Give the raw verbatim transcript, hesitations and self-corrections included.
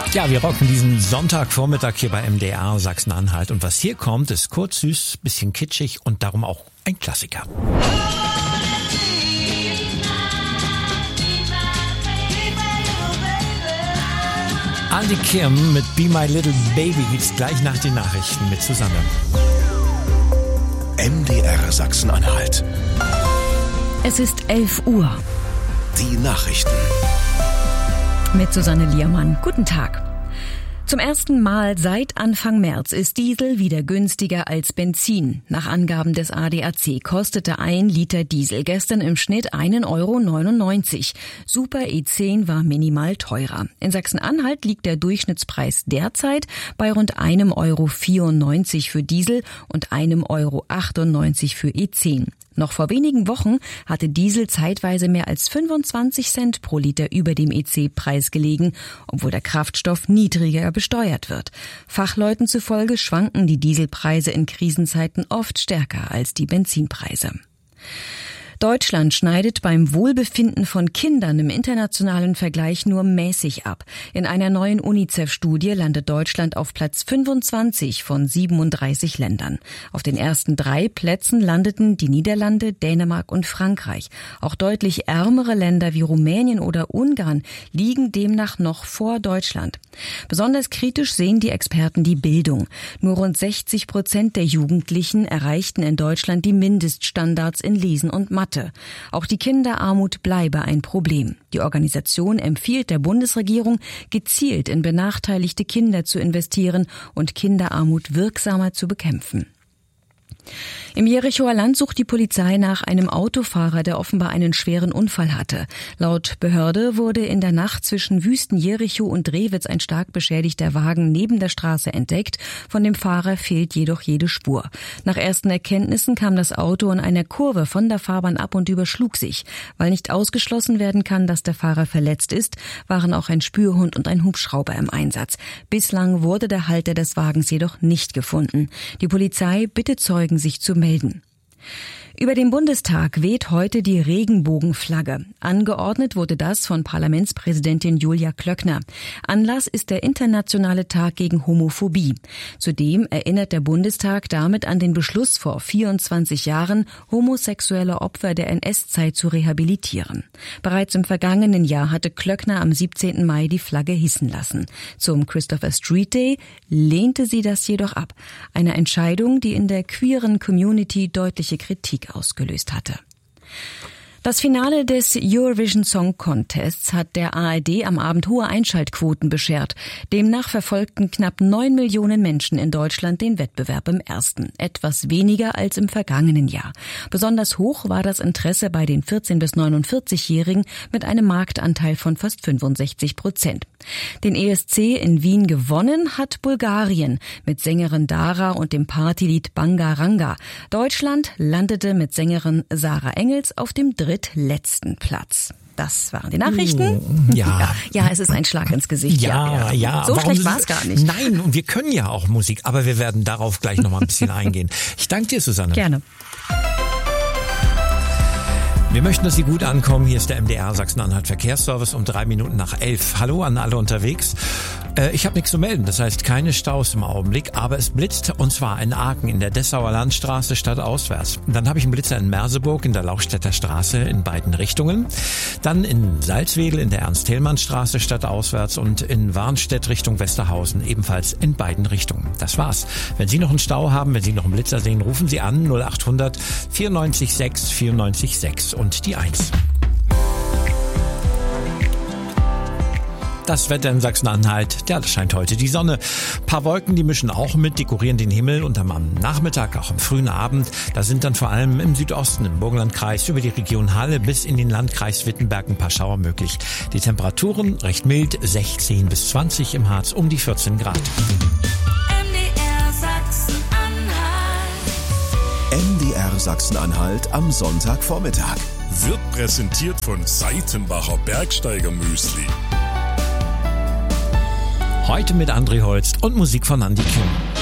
Ja, wir rocken diesen Sonntagvormittag hier bei M D R Sachsen-Anhalt. Und was hier kommt, ist kurz, süß, bisschen kitschig und darum auch ein Klassiker. Andy Kim mit Be My Little Baby gibt's gleich nach den Nachrichten mit Susanne. M D R Sachsen-Anhalt. Es ist elf Uhr. Die Nachrichten. Mit Susanne Liermann. Guten Tag. Zum ersten Mal seit Anfang März ist Diesel wieder günstiger als Benzin. Nach Angaben des A D A C kostete ein Liter Diesel gestern im Schnitt einen Euro neunundneunzig. Super E zehn war minimal teurer. In Sachsen-Anhalt liegt der Durchschnittspreis derzeit bei rund einem Euro vierundneunzig für Diesel und einem Euro achtundneunzig für E zehn. Noch vor wenigen Wochen hatte Diesel zeitweise mehr als fünfundzwanzig Cent pro Liter über dem E C-Preis gelegen, obwohl der Kraftstoff niedriger besteuert wird. Fachleuten zufolge schwanken die Dieselpreise in Krisenzeiten oft stärker als die Benzinpreise. Deutschland schneidet beim Wohlbefinden von Kindern im internationalen Vergleich nur mäßig ab. In einer neuen UNICEF-Studie landet Deutschland auf Platz fünfundzwanzig von siebenunddreißig Ländern. Auf den ersten drei Plätzen landeten die Niederlande, Dänemark und Frankreich. Auch deutlich ärmere Länder wie Rumänien oder Ungarn liegen demnach noch vor Deutschland. Besonders kritisch sehen die Experten die Bildung. Nur rund sechzig Prozent der Jugendlichen erreichten in Deutschland die Mindeststandards in Lesen und Mathe. Auch die Kinderarmut bleibe ein Problem. Die Organisation empfiehlt der Bundesregierung, gezielt in benachteiligte Kinder zu investieren und Kinderarmut wirksamer zu bekämpfen. Im Jerichoer Land sucht die Polizei nach einem Autofahrer, der offenbar einen schweren Unfall hatte. Laut Behörde wurde in der Nacht zwischen Wüsten-Jericho und Drewitz ein stark beschädigter Wagen neben der Straße entdeckt. Von dem Fahrer fehlt jedoch jede Spur. Nach ersten Erkenntnissen kam das Auto in einer Kurve von der Fahrbahn ab und überschlug sich. Weil nicht ausgeschlossen werden kann, dass der Fahrer verletzt ist, waren auch ein Spürhund und ein Hubschrauber im Einsatz. Bislang wurde der Halter des Wagens jedoch nicht gefunden. Die Polizei bittet Zeugen, sich zu melden. Über dem Bundestag weht heute die Regenbogenflagge. Angeordnet wurde das von Parlamentspräsidentin Julia Klöckner. Anlass ist der internationale Tag gegen Homophobie. Zudem erinnert der Bundestag damit an den Beschluss vor vierundzwanzig Jahren, homosexuelle Opfer der N S-Zeit zu rehabilitieren. Bereits im vergangenen Jahr hatte Klöckner am siebzehnten Mai die Flagge hissen lassen. Zum Christopher Street Day lehnte sie das jedoch ab. Eine Entscheidung, die in der queeren Community deutliche Kritik ausgelöst hatte. Das Finale des Eurovision Song Contests hat der A R D am Abend hohe Einschaltquoten beschert. Demnach verfolgten knapp neun Millionen Menschen in Deutschland den Wettbewerb im ersten. Etwas weniger als im vergangenen Jahr. Besonders hoch war das Interesse bei den vierzehn- bis neunundvierzig-Jährigen mit einem Marktanteil von fast fünfundsechzig Prozent. Den E S C in Wien gewonnen hat Bulgarien mit Sängerin Dara und dem Partylied Banga Ranga. Deutschland landete mit Sängerin Sarah Engels auf dem dritten letzten Platz. Das waren die Nachrichten. Ja. ja. Ja, es ist ein Schlag ins Gesicht. Ja, ja. ja. So Warum schlecht war es gar nicht. Nein, und wir können ja auch Musik, aber wir werden darauf gleich noch mal ein bisschen eingehen. Ich danke dir, Susanne. Gerne. Wir möchten, dass Sie gut ankommen. Hier ist der M D R Sachsen-Anhalt Verkehrsservice um drei Minuten nach elf. Hallo an alle unterwegs. Äh, ich habe nichts zu melden, das heißt keine Staus im Augenblick, aber es blitzt und zwar in Aachen in der Dessauer Landstraße stadtauswärts. Dann habe ich einen Blitzer in Merseburg in der Lauchstädter Straße in beiden Richtungen. Dann in Salzwedel in der Ernst-Thälmann-Straße stadtauswärts und in Warnstedt Richtung Westerhausen ebenfalls in beiden Richtungen. Das war's. Wenn Sie noch einen Stau haben, wenn Sie noch einen Blitzer sehen, rufen Sie an null acht hundert vierundneunzig sechs vierundneunzig sechs und die eins. Das Wetter in Sachsen-Anhalt, ja, das scheint heute die Sonne. Ein paar Wolken, die mischen auch mit, dekorieren den Himmel und am Nachmittag, auch am frühen Abend, da sind dann vor allem im Südosten, im Burgenlandkreis, über die Region Halle bis in den Landkreis Wittenberg ein paar Schauer möglich. Die Temperaturen recht mild, sechzehn bis zwanzig im Harz, um die vierzehn Grad. M D R Sachsen-Anhalt. M D R Sachsen-Anhalt am Sonntagvormittag. Wird präsentiert von Seitenbacher Bergsteiger-Müsli. Heute mit André Holst und Musik von Andy Kim.